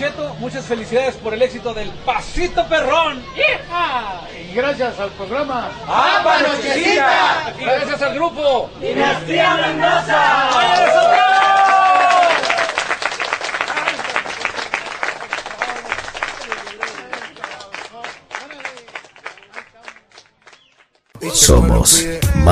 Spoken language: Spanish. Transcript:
Cheto, muchas felicidades por el éxito del Pasito Perrón. ¡Hija! Y gracias al programa ¡Amba Nochecita! Y gracias al grupo ¡Dinastía Mendoza! ¡Oye, Somos